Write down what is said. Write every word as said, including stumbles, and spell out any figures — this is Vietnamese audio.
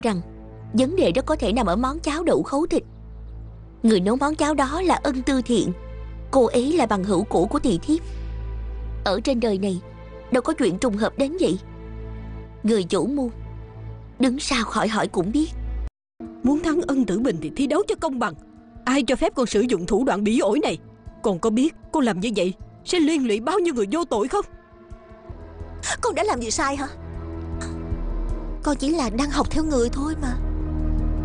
rằng vấn đề đó có thể nằm ở món cháo đậu khấu thịt. Người nấu món cháo đó là Ân Tư Thiện. Cô ấy là bằng hữu cũ của tỳ thiếp. Ở trên đời này đâu có chuyện trùng hợp đến vậy. Người chủ mưu đứng sau khỏi hỏi cũng biết. Muốn thắng Ân Tử Bình thì thi đấu cho công bằng. Ai cho phép con sử dụng thủ đoạn bỉ ổi này? Con có biết con làm như vậy sẽ liên lụy bao nhiêu người vô tội không? Con đã làm gì sai hả? Con chỉ là đang học theo người thôi mà.